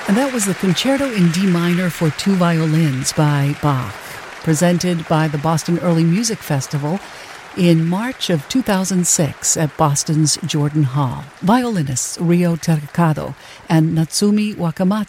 And that was the Concerto in D minor for two violins by Bach, presented by the Boston Early Music Festival in March of 2006 at Boston's Jordan Hall. Violinists Ryo Terkado and Natsumi Wakamatsu